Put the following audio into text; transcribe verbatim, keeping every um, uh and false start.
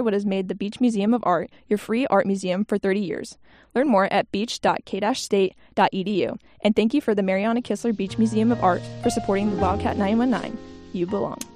what has made the Beach Museum of Art your free art museum for thirty years. Learn more at beach dot k state dot e d u. And thank you for the Mariana Kistler Beach Museum of Art for supporting the Wildcat nine one nine. You belong.